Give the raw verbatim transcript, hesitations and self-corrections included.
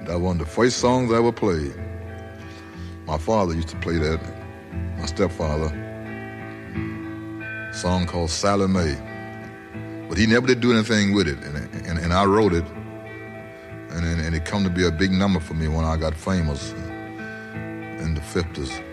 That was one of the first songs I ever played. My father used to play that, my stepfather, a song called Sally Mae. But he never did do anything with it, and, and, and I wrote it, and, and it come to be a big number for me when I got famous in the fifties.